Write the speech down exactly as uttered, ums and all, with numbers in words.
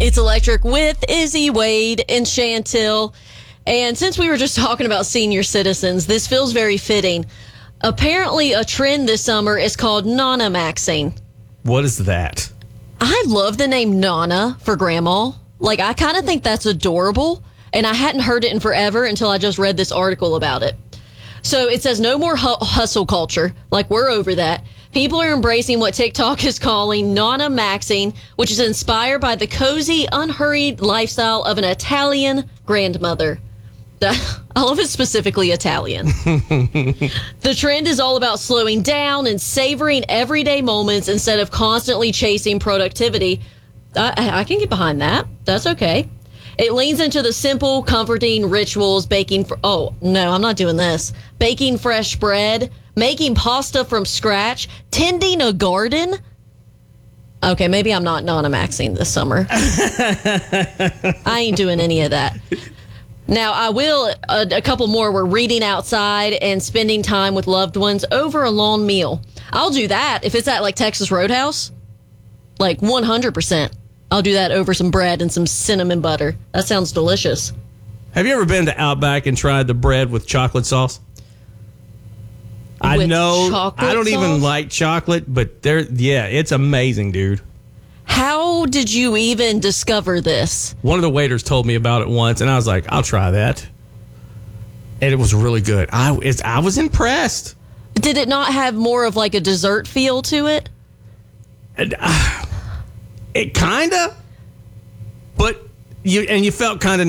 It's Electric with Izzy, Wade, and Chantil. And since we were just talking about senior citizens, this feels very fitting. Apparently, a trend this summer is called Nana Maxing. What is that? I love the name Nana for grandma. Like, I kind of think that's adorable. And I hadn't heard it in forever until I just read this article about it. So it says no more hu- hustle culture. Like, we're over that. People are embracing what TikTok is calling Nana Maxing, which is inspired by the cozy, unhurried lifestyle of an Italian grandmother. I love it, specifically Italian. The trend is all about slowing down and savoring everyday moments instead of constantly chasing productivity. I, I can get behind that. That's okay. It leans into the simple, comforting rituals, baking for, oh, no, I'm not doing this. Baking fresh bread, making pasta from scratch, tending a garden. Okay, maybe I'm not Nana Maxing this summer. I ain't doing any of that. Now, I will, a, a couple more. We're reading outside and spending time with loved ones over a long meal. I'll do that if it's at, like, Texas Roadhouse. Like, one hundred percent. I'll do that over some bread and some cinnamon butter. That sounds delicious. Have you ever been to Outback and tried the bread with chocolate sauce? I With know chocolate I don't sauce? even like chocolate, but there, yeah, it's amazing, dude. How did you even discover this? One of the waiters told me about it once, and I was like, I'll try that. And it was really good. I, it's, I was impressed. Did it not have more of like a dessert feel to it? And, uh, it kind of, but you and you felt kind of